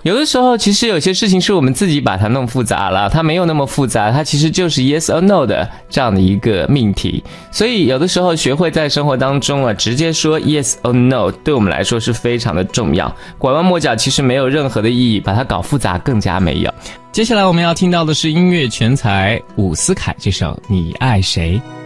有的时候其实有些事情是我们自己把它弄复杂了，它没有那么复杂，它其实就是 yes or no 的这样的一个命题。所以有的时候学会在生活当中直接说 yes or no 对我们来说是非常的重要，拐弯抹角其实没有任何的意义，把它搞复杂更加没有。接下来我们要听到的是音乐全才伍思凯这首《你爱谁》。